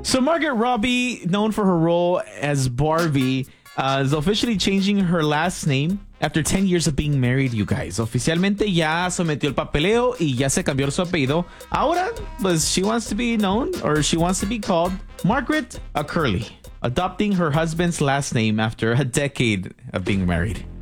So Margaret Robbie, known for her role as Barbie, is officially changing her last name after 10 years of being married, you guys. Oficialmente ya sometió el papeleo y ya se cambió su apellido. Ahora, pues, she wants to be known, or she wants to be called Margaret Curley, adopting her husband's last name after a decade of being married.